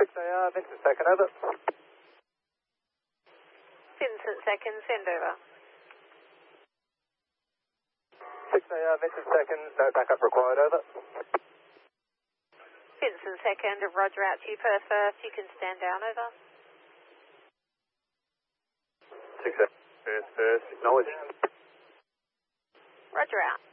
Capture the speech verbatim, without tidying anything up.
six A R, Vincent second, over. Vincent second, send over. six A R, Vincent second, no backup required, over. Vincent second, roger out to you, Perth first, you can stand down, over. six A R, Perth first, acknowledge. Roger out.